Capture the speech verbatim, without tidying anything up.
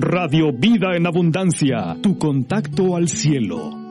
Radio Vida en Abundancia, tu contacto al cielo.